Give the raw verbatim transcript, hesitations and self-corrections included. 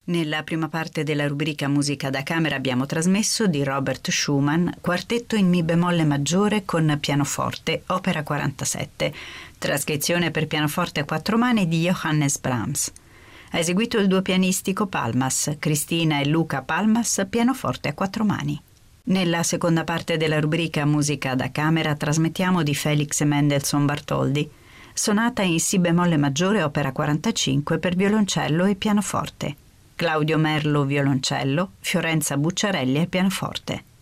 Nella prima parte della rubrica Musica da camera abbiamo trasmesso di Robert Schumann Quartetto in Mi bemolle maggiore con pianoforte, opera quarantasette, trascrizione per pianoforte a quattro mani di Johannes Brahms. Ha eseguito il duo pianistico Palmas, Cristina e Luca Palmas, pianoforte a quattro mani. Nella seconda parte della rubrica Musica da camera trasmettiamo di Felix Mendelssohn Bartholdy, sonata in Si bemolle maggiore, opera quarantacinque per violoncello e pianoforte. Claudio Merlo violoncello, Fiorenza Bucciarelli al pianoforte.